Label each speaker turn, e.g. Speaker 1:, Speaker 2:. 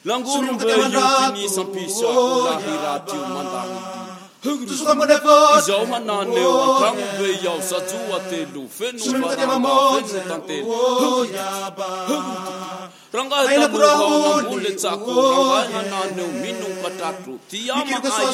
Speaker 1: Languru be yutini sampisa lahirati mandangi.
Speaker 2: Tusuka modefot.
Speaker 1: Izau manane watang be yau sajua telu fenu baranga fenu tantelu. Rangga tamu kau nambule caku rangga nane minum katatu tiama